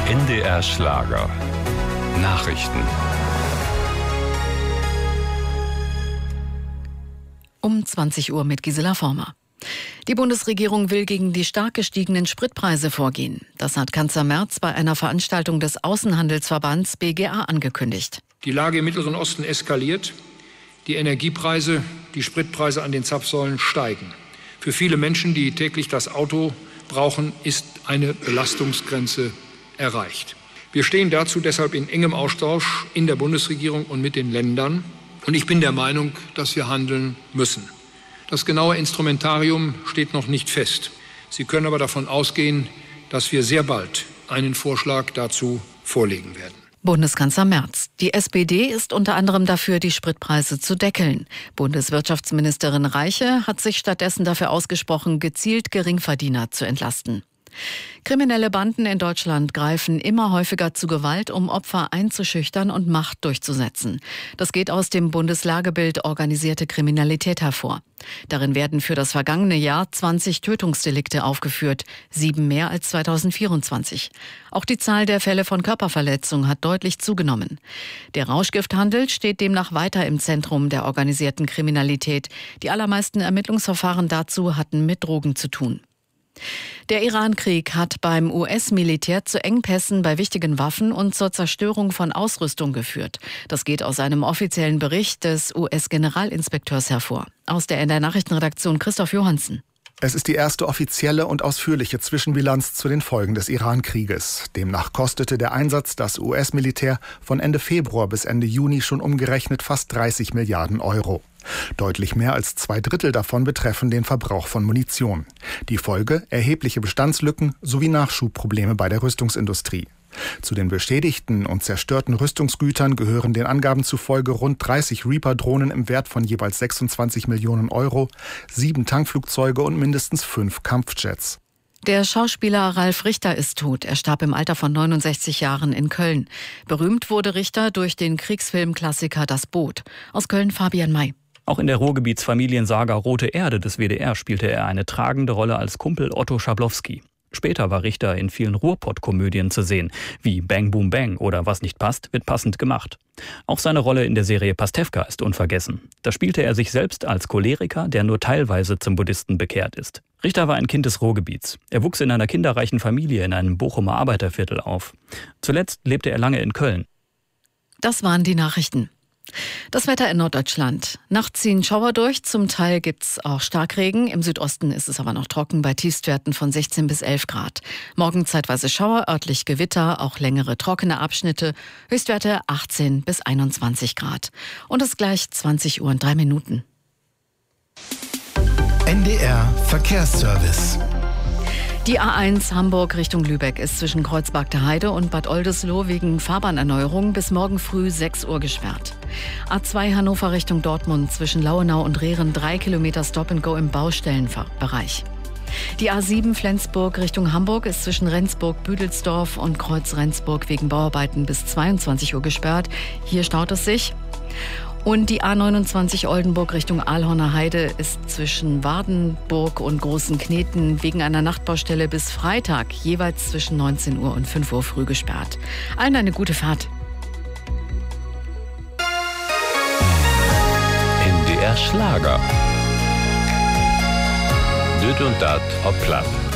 NDR Schlager. Nachrichten. Um 20 Uhr mit Gisela Former. Die Bundesregierung will gegen die stark gestiegenen Spritpreise vorgehen. Das hat Kanzler Merz bei einer Veranstaltung des Außenhandelsverbands BGA angekündigt. Die Lage im Mittleren Osten eskaliert. Die Energiepreise, die Spritpreise an den Zapfsäulen steigen. Für viele Menschen, die täglich das Auto brauchen, ist eine Belastungsgrenze erreicht. Wir stehen dazu deshalb in engem Austausch in der Bundesregierung und mit den Ländern. Und ich bin der Meinung, dass wir handeln müssen. Das genaue Instrumentarium steht noch nicht fest. Sie können aber davon ausgehen, dass wir sehr bald einen Vorschlag dazu vorlegen werden. Bundeskanzler Merz. Die SPD ist unter anderem dafür, die Spritpreise zu deckeln. Bundeswirtschaftsministerin Reiche hat sich stattdessen dafür ausgesprochen, gezielt Geringverdiener zu entlasten. Kriminelle Banden in Deutschland greifen immer häufiger zu Gewalt, um Opfer einzuschüchtern und Macht durchzusetzen. Das geht aus dem Bundeslagebild Organisierte Kriminalität hervor. Darin werden für das vergangene Jahr 20 Tötungsdelikte aufgeführt, 7 mehr als 2024. Auch die Zahl der Fälle von Körperverletzung hat deutlich zugenommen. Der Rauschgifthandel steht demnach weiter im Zentrum der organisierten Kriminalität. Die allermeisten Ermittlungsverfahren dazu hatten mit Drogen zu tun. Der Iran-Krieg hat beim US-Militär zu Engpässen bei wichtigen Waffen und zur Zerstörung von Ausrüstung geführt. Das geht aus einem offiziellen Bericht des US-Generalinspekteurs hervor. Aus der NDR Nachrichtenredaktion Christoph Johansen. Es ist die erste offizielle und ausführliche Zwischenbilanz zu den Folgen des Iran-Krieges. Demnach kostete der Einsatz das US-Militär von Ende Februar bis Ende Juni schon umgerechnet fast 30 Milliarden Euro. Deutlich mehr als 2/3 davon betreffen den Verbrauch von Munition. Die Folge: erhebliche Bestandslücken sowie Nachschubprobleme bei der Rüstungsindustrie. Zu den beschädigten und zerstörten Rüstungsgütern gehören den Angaben zufolge rund 30 Reaper-Drohnen im Wert von jeweils 26 Millionen Euro, 7 Tankflugzeuge und mindestens 5 Kampfjets. Der Schauspieler Ralf Richter ist tot. Er starb im Alter von 69 Jahren in Köln. Berühmt wurde Richter durch den Kriegsfilmklassiker Das Boot. Aus Köln Fabian May. Auch in der Ruhrgebietsfamiliensaga Rote Erde des WDR spielte er eine tragende Rolle als Kumpel Otto Schablowski. Später war Richter in vielen Ruhrpott-Komödien zu sehen, wie Bang Boom Bang oder Was nicht passt, wird passend gemacht. Auch seine Rolle in der Serie Pastewka ist unvergessen. Da spielte er sich selbst als Choleriker, der nur teilweise zum Buddhisten bekehrt ist. Richter war ein Kind des Ruhrgebiets. Er wuchs in einer kinderreichen Familie in einem Bochumer Arbeiterviertel auf. Zuletzt lebte er lange in Köln. Das waren die Nachrichten. Das Wetter in Norddeutschland. Nachts ziehen Schauer durch, zum Teil gibt's auch Starkregen. Im Südosten ist es aber noch trocken bei Tiefstwerten von 16 bis 11 Grad. Morgen zeitweise Schauer, örtlich Gewitter, auch längere trockene Abschnitte. Höchstwerte 18 bis 21 Grad. Und es ist gleich 20 Uhr und 3 Minuten. NDR Verkehrsservice. Die A1 Hamburg Richtung Lübeck ist zwischen Kreuzberg der Heide und Bad Oldesloe wegen Fahrbahnerneuerung bis morgen früh 6 Uhr gesperrt. A2 Hannover Richtung Dortmund zwischen Lauenau und Rehren 3 Kilometer Stop-and-Go im Baustellenbereich. Die A7 Flensburg Richtung Hamburg ist zwischen Rendsburg-Büdelsdorf und Kreuz-Rendsburg wegen Bauarbeiten bis 22 Uhr gesperrt. Hier staut es sich. Und die A29 Oldenburg Richtung Aalhorner Heide ist zwischen Wardenburg und Großen Kneten wegen einer Nachtbaustelle bis Freitag jeweils zwischen 19 Uhr und 5 Uhr früh gesperrt. Allen eine gute Fahrt. NDR Schlager. Düt und Dat ob Platt.